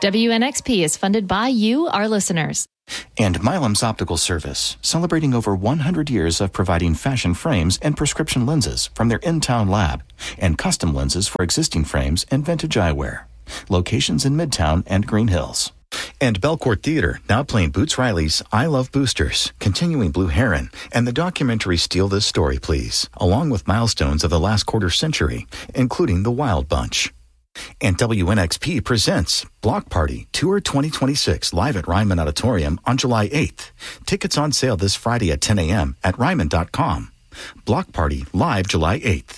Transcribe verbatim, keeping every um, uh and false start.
W N X P is funded by you, our listeners. And Milam's Optical Service, celebrating over one hundred years of providing fashion frames and prescription lenses from their in-town lab, and custom lenses for existing frames and vintage eyewear. Locations in Midtown and Green Hills. And Belcourt Theater, now playing Boots Riley's I Love Boosters, continuing Blue Heron, and the documentary Steal This Story, Please, along with milestones of the last quarter century, including The Wild Bunch. And W N X P presents Block Party Tour twenty twenty-six live at Ryman Auditorium on July eighth. Tickets on sale this Friday at ten a.m. at ryman dot com. Block Party live July eighth.